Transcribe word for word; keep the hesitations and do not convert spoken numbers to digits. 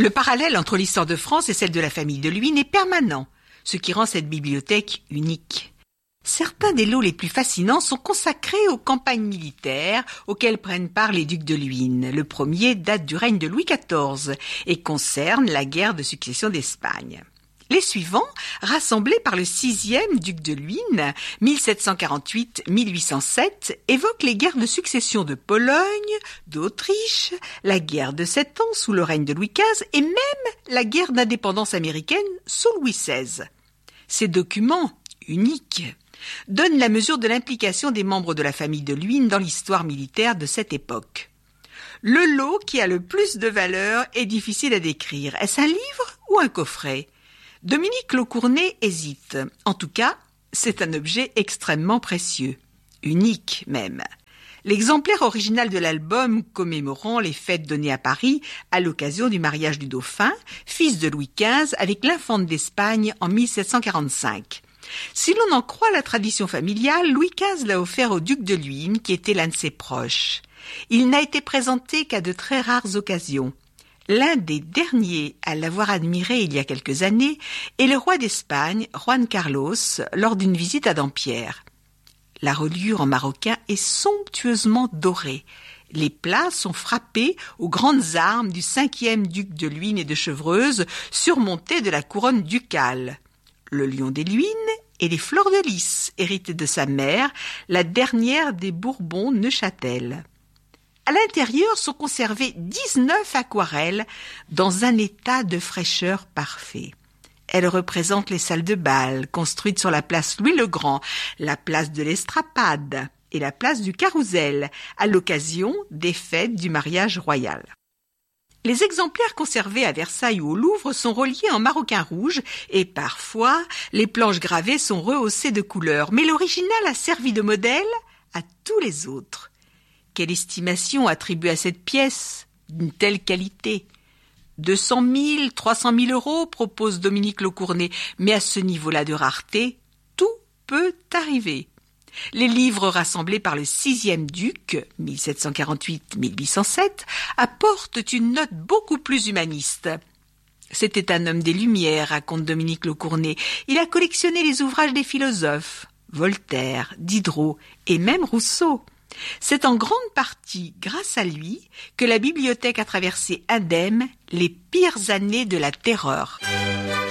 Le parallèle entre l'histoire de France et celle de la famille de Luynes est permanent, ce qui rend cette bibliothèque unique. Certains des lots les plus fascinants sont consacrés aux campagnes militaires auxquelles prennent part les ducs de Luynes. Le premier date du règne de Louis quatorze et concerne la guerre de succession d'Espagne. Les suivants, rassemblés par le sixième duc de Luynes, mille sept cent quarante-huit à mille huit cent sept, évoquent les guerres de succession de Pologne, d'Autriche, la guerre de Sept Ans sous le règne de Louis quinze et même la guerre d'indépendance américaine sous Louis seize. Ces documents, uniques, donnent la mesure de l'implication des membres de la famille de Luynes dans l'histoire militaire de cette époque. Le lot qui a le plus de valeur est difficile à décrire. Est-ce un livre ou un coffret ? Dominique Laucournet hésite. En tout cas, c'est un objet extrêmement précieux, unique même. L'exemplaire original de l'album commémorant les fêtes données à Paris à l'occasion du mariage du dauphin, fils de Louis quinze, avec l'infante d'Espagne en mille sept cent quarante-cinq. Si l'on en croit la tradition familiale, Louis quinze l'a offert au duc de Luynes, qui était l'un de ses proches. Il n'a été présenté qu'à de très rares occasions. L'un des derniers à l'avoir admiré il y a quelques années est le roi d'Espagne, Juan Carlos, lors d'une visite à Dampierre. La reliure en maroquin est somptueusement dorée. Les plats sont frappés aux grandes armes du cinquième duc de Luynes et de Chevreuse, surmontées de la couronne ducale. Le lion des Luynes et les fleurs de lys, héritées de sa mère, la dernière des Bourbons Neuchâtel. À l'intérieur sont conservées dix-neuf aquarelles dans un état de fraîcheur parfait. Elles représentent les salles de bal construites sur la place Louis-le-Grand, la place de l'Estrapade et la place du Carrousel à l'occasion des fêtes du mariage royal. Les exemplaires conservés à Versailles ou au Louvre sont reliés en maroquin rouge et parfois les planches gravées sont rehaussées de couleurs, mais l'original a servi de modèle à tous les autres. Quelle estimation attribuer à cette pièce d'une telle qualité ? deux cent mille, trois cent mille euros, propose Dominique Laucournet, mais à ce niveau-là de rareté, tout peut arriver. Les livres rassemblés par le sixième duc, mille sept cent quarante-huit à mille huit cent sept, apportent une note beaucoup plus humaniste. C'était un homme des Lumières, raconte Dominique Laucournet. Il a collectionné les ouvrages des philosophes, Voltaire, Diderot et même Rousseau. C'est en grande partie grâce à lui que la bibliothèque a traversé indemne les pires années de la terreur.